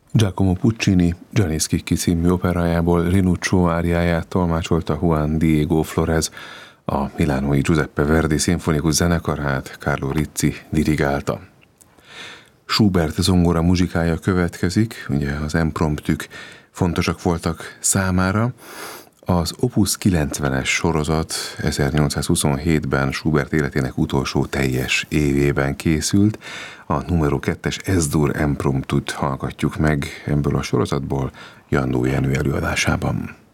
Giacomo Puccini Gianni Schicchi című operájából Rinuccio áriáját tolmácsolta Juan Diego Flórez, a milánói Giuseppe Verdi szimfonikus zenekarát Carlo Rizzi dirigálta. Schubert zongora muzsikája következik, ugye az impromptük fontosak voltak számára. Az Opus 90-es sorozat 1827-ben Schubert életének utolsó teljes évében készült. A numero 2-es Es-dur impromptut hallgatjuk meg ebből a sorozatból Jandó Jenő előadásában.